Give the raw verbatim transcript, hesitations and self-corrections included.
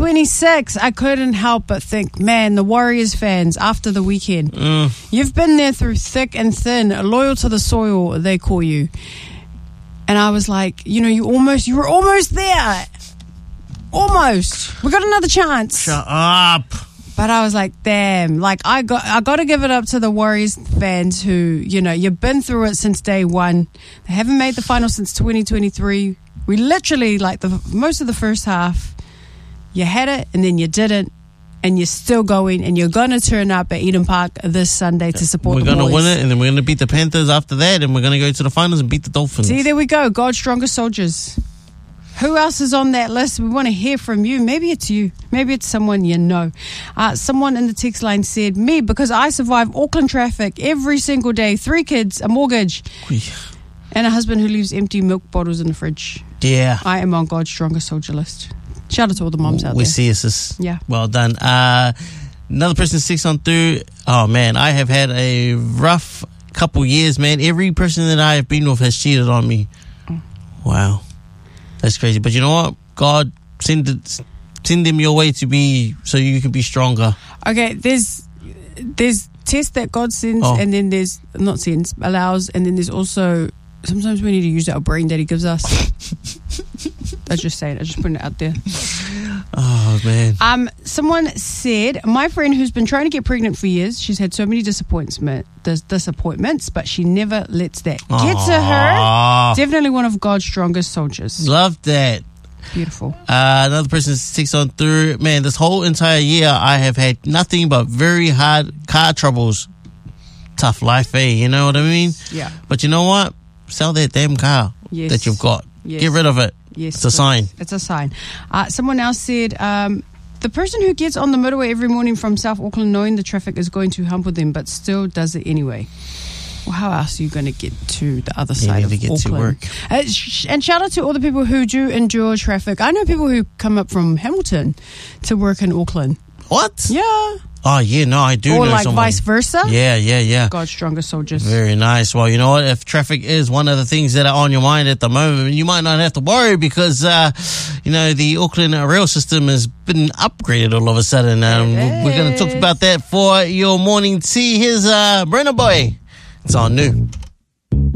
twenty-six, I couldn't help but think, man, the Warriors fans after the weekend, Mm. you've been there through thick and thin, loyal to the soil, they call you. And I was like, you know, you almost, you were almost there. Almost. We got another chance. Shut up. But I was like, damn, like I got I got to give it up to the Warriors fans who, you know, you've been through it since day one. They haven't made the final since twenty twenty-three. We literally, like the most of the first half, you had it and then you didn't, and you're still going, and you're going to turn up at Eden Park this Sunday to support We're the going to boys. win it, and then we're going to beat the Panthers after that, and we're going to go to the finals and beat the Dolphins. See, there we go. God's strongest soldiers. Who else is on that list? We want to hear from you. Maybe it's you. Maybe it's someone you know. Uh, someone in the text line said, me, because I survive Auckland traffic every single day. Three kids, a mortgage, and a husband who leaves empty milk bottles in the fridge. Yeah. I am on God's strongest soldier list. Shout out to all the moms out we there. see us. Sis. Yeah. Well done. Uh, another person six on through. Oh, man, I have had a rough couple years, man. Every person that I have been with has cheated on me. Oh. Wow. That's crazy. But you know what? God, send it, send them your way to be, so you can be stronger. Okay, there's there's tests that God sends, Oh. and then there's, not sends, allows, and then there's also, sometimes we need to use our brain that he gives us. I just say it. I just putting it out there. Oh, man. Um, someone said, my friend who's been trying to get pregnant for years, she's had so many disappointment, dis- disappointments, but she never lets that get to her. Aw. Definitely one of God's strongest soldiers. Love that. Beautiful. Uh, another person six on through. Man, this whole entire year I have had nothing but very hard car troubles. Tough life, eh? You know what I mean? Yeah. But you know what? Sell that damn car Yes. that you've got. Yes. Get rid of it. Yes, It's a sign. It's a sign. Uh, someone else said, um, the person who gets on the motorway every morning from South Auckland knowing the traffic is going to humble them, but still does it anyway. Well, how else are you going to get to the other side never of get to Auckland? work. Uh, sh- and shout out to all the people who do endure traffic. I know people who come up from Hamilton to work in Auckland. What? Yeah. Oh, yeah, no, I do Or know like someone. vice versa. Yeah, yeah, yeah. God's strongest soldiers. Very nice. Well, you know what? If traffic is one of the things that are on your mind at the moment, you might not have to worry because, uh, you know, the Auckland rail system has been upgraded all of a sudden. Um, It we're going to talk is. about that for your morning tea. Here's uh, Brenner Boy. It's on new.